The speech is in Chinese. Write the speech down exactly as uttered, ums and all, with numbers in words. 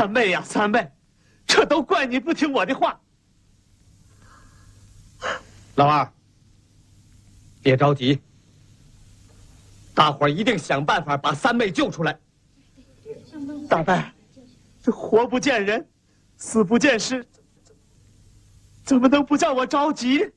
三妹呀，三妹，这都怪你不听我的话。 老二，别着急，大伙儿一定想办法把三妹救出来。 大伯，这活不见人，死不见尸，怎么能不叫我着急？